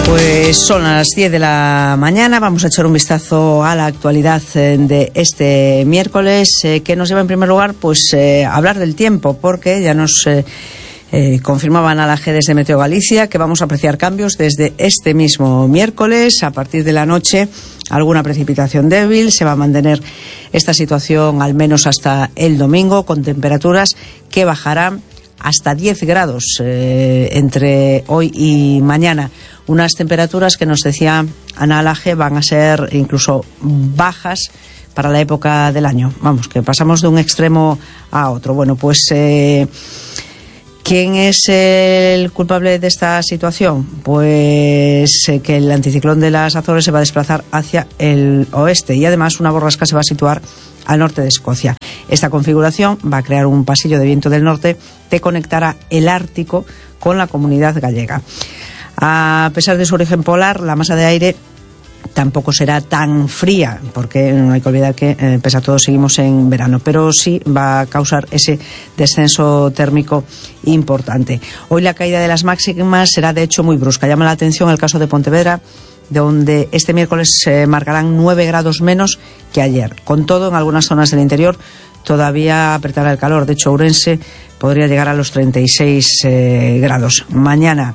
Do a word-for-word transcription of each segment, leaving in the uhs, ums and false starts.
Pues son las diez de la mañana, vamos a echar un vistazo a la actualidad de este miércoles, eh, que nos lleva en primer lugar pues eh, a hablar del tiempo, porque ya nos eh, eh, confirmaban a la G desde Meteo Galicia que vamos a apreciar cambios desde este mismo miércoles. A partir de la noche alguna precipitación débil, se va a mantener esta situación al menos hasta el domingo, con temperaturas que bajarán hasta diez grados eh, entre hoy y mañana. Unas temperaturas que nos decía Ana Laje van a ser incluso bajas para la época del año. Vamos, que pasamos de un extremo a otro. Bueno, pues eh, ¿quién es el culpable de esta situación? Pues eh, que el anticiclón de las Azores se va a desplazar hacia el oeste y además una borrasca se va a situar al norte de Escocia. Esta configuración va a crear un pasillo de viento del norte que conectará el Ártico con la Comunidad Gallega. A pesar de su origen polar, la masa de aire tampoco será tan fría, porque no hay que olvidar que, eh, pese a todo, seguimos en verano, pero sí va a causar ese descenso térmico importante. Hoy la caída de las máximas será de hecho muy brusca. Llama la atención el caso de Pontevedra, donde este miércoles se marcarán nueve grados menos que ayer. Con todo, en algunas zonas del interior todavía apretará el calor. De hecho, Ourense podría llegar a los treinta y seis eh, grados. Mañana,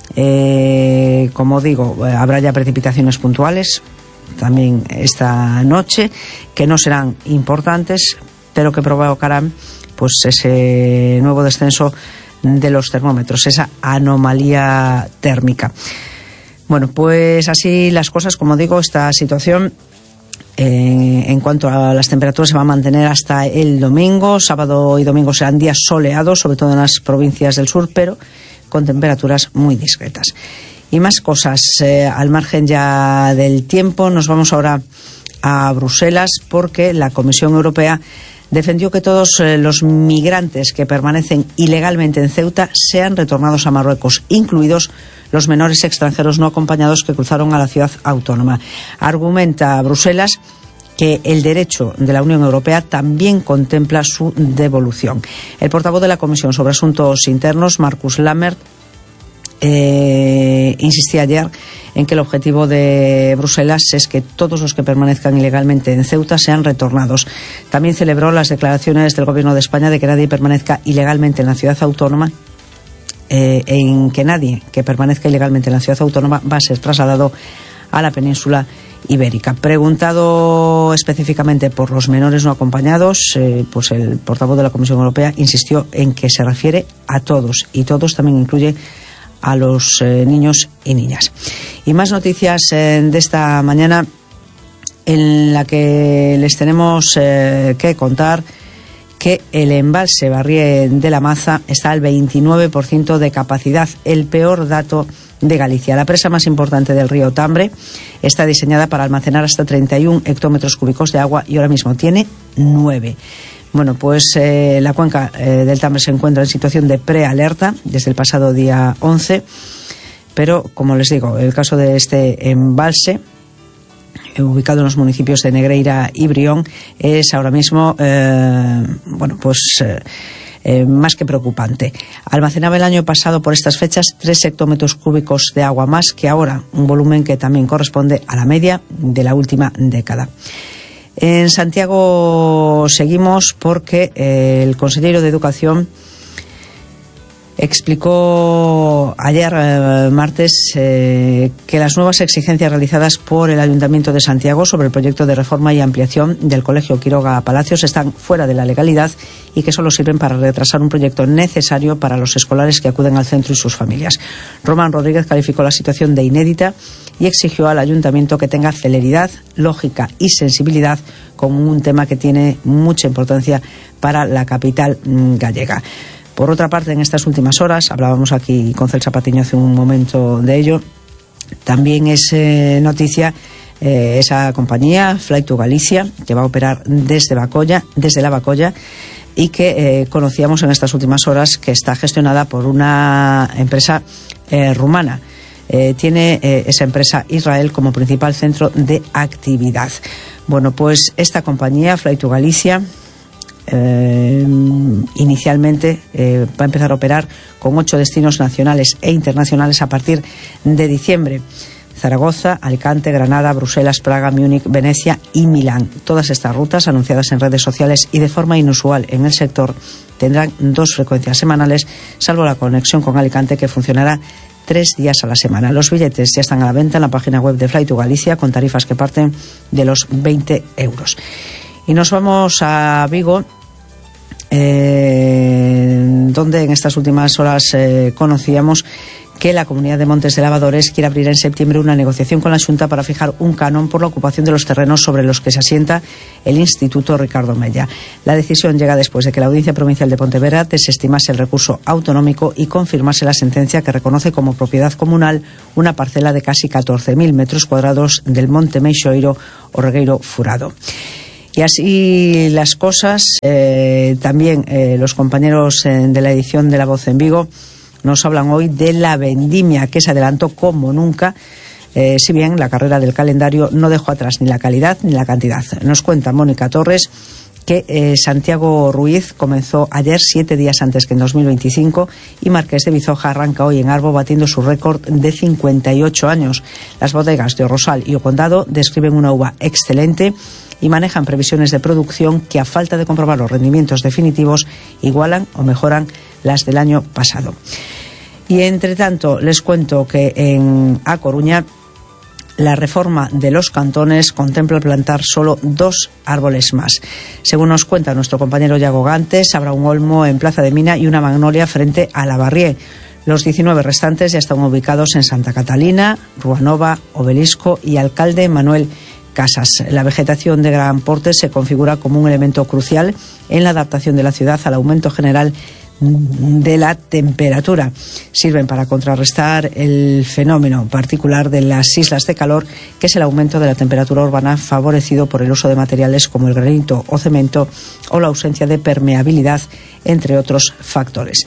eh, como digo, eh, habrá ya precipitaciones puntuales, también esta noche, que no serán importantes, pero que provocarán pues ese nuevo descenso de los termómetros, esa anomalía térmica. Bueno, pues así las cosas, como digo, esta situación eh, en cuanto a las temperaturas se va a mantener hasta el domingo. Sábado y domingo serán días soleados, sobre todo en las provincias del sur, pero con temperaturas muy discretas. Y más cosas, eh, al margen ya del tiempo, nos vamos ahora a Bruselas, porque la Comisión Europea defendió que todos eh, los migrantes que permanecen ilegalmente en Ceuta sean retornados a Marruecos, incluidos los menores extranjeros no acompañados que cruzaron a la ciudad autónoma. Argumenta Bruselas que el derecho de la Unión Europea también contempla su devolución. El portavoz de la Comisión sobre Asuntos Internos, Markus Lammert, eh, insistía ayer en que el objetivo de Bruselas es que todos los que permanezcan ilegalmente en Ceuta sean retornados. También celebró las declaraciones del Gobierno de España de que nadie permanezca ilegalmente en la ciudad autónoma, eh, en que nadie que permanezca ilegalmente en la ciudad autónoma va a ser trasladado a la península ibérica. Preguntado específicamente por los menores no acompañados, eh, pues el portavoz de la Comisión Europea insistió en que se refiere a todos, y todos también incluye a los eh, niños y niñas. Y más noticias eh, de esta mañana, en la que les tenemos eh, que contar que el embalse Barrié de la Maza está al veintinueve por ciento de capacidad, el peor dato de Galicia. La presa más importante del río Tambre está diseñada para almacenar hasta treinta y un hectómetros cúbicos de agua y ahora mismo tiene nueve. Bueno, pues eh, la cuenca eh, del Tambre se encuentra en situación de prealerta desde el pasado día once, pero, como les digo, el caso de este embalse, eh, ubicado en los municipios de Negreira y Brión, es ahora mismo, eh, bueno, pues eh, eh, más que preocupante. Almacenaba el año pasado por estas fechas tres hectómetros cúbicos de agua más que ahora, un volumen que también corresponde a la media de la última década. En Santiago seguimos, porque eh, el consejero de Educación explicó ayer, eh, martes, eh, que las nuevas exigencias realizadas por el Ayuntamiento de Santiago sobre el proyecto de reforma y ampliación del Colegio Quiroga Palacios están fuera de la legalidad y que solo sirven para retrasar un proyecto necesario para los escolares que acuden al centro y sus familias. Román Rodríguez calificó la situación de inédita y exigió al Ayuntamiento que tenga celeridad, lógica y sensibilidad con un tema que tiene mucha importancia para la capital gallega. Por otra parte, en estas últimas horas, hablábamos aquí con Celsa Patiño hace un momento de ello, también es eh, noticia eh, esa compañía, Fly to Galicia, que va a operar desde Bacolla, desde la Bacolla, y que eh, conocíamos en estas últimas horas que está gestionada por una empresa eh, rumana. Eh, tiene eh, esa empresa Israel como principal centro de actividad. Bueno, pues esta compañía, Fly to Galicia, Eh, inicialmente eh, va a empezar a operar con ocho destinos nacionales e internacionales a partir de diciembre. Zaragoza, Alicante, Granada, Bruselas, Praga, Múnich, Venecia y Milán. Todas estas rutas, anunciadas en redes sociales y de forma inusual en el sector, tendrán dos frecuencias semanales, salvo la conexión con Alicante, que funcionará tres días a la semana. Los billetes ya están a la venta en la página web de Fly to Galicia, con tarifas que parten de los veinte euros. Y nos vamos a Vigo, eh, donde en estas últimas horas eh, conocíamos que la Comunidad de Montes de Lavadores quiere abrir en septiembre una negociación con la Xunta para fijar un canon por la ocupación de los terrenos sobre los que se asienta el Instituto Ricardo Mella. La decisión llega después de que la Audiencia Provincial de Pontevedra desestimase el recurso autonómico y confirmase la sentencia que reconoce como propiedad comunal una parcela de casi catorce mil metros cuadrados del Monte Meixoeiro o Regueiro Furado. Y así las cosas, eh, también eh, los compañeros eh, de la edición de La Voz en Vigo nos hablan hoy de la vendimia, que se adelantó como nunca, eh, si bien la carrera del calendario no dejó atrás ni la calidad ni la cantidad. Nos cuenta Mónica Torres que eh, Santiago Ruiz comenzó ayer, siete días antes que en dos mil veinticinco, y Marqués de Bizoja arranca hoy en Arbo batiendo su récord de cincuenta y ocho años. Las bodegas de Orrosal y O Condado describen una uva excelente y manejan previsiones de producción que, a falta de comprobar los rendimientos definitivos, igualan o mejoran las del año pasado. Y entre tanto les cuento que en A Coruña la reforma de los cantones contempla plantar solo dos árboles más. Según nos cuenta nuestro compañero Iago Gantes, habrá un olmo en Plaza de Mina y una magnolia frente a la Barrié. Los diecinueve restantes ya están ubicados en Santa Catalina, Ruanova, Obelisco y Alcalde Manuel Casas. La vegetación de gran porte se configura como un elemento crucial en la adaptación de la ciudad al aumento general de la temperatura. Sirven para contrarrestar el fenómeno particular de las islas de calor, que es el aumento de la temperatura urbana favorecido por el uso de materiales como el granito o cemento o la ausencia de permeabilidad, entre otros factores.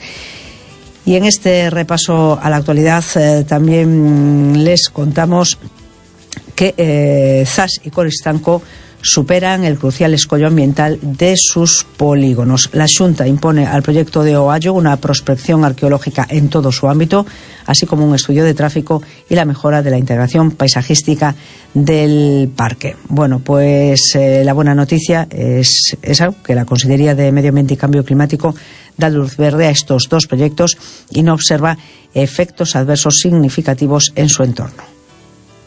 Y en este repaso a la actualidad eh, también les contamos que eh, Zas y Coristanco superan el crucial escollo ambiental de sus polígonos. La Xunta impone al proyecto de Oallo una prospección arqueológica en todo su ámbito, así como un estudio de tráfico y la mejora de la integración paisajística del parque. Bueno, pues eh, la buena noticia es esa, que la Consellería de Medio Ambiente y Cambio Climático da luz verde a estos dos proyectos y no observa efectos adversos significativos en su entorno.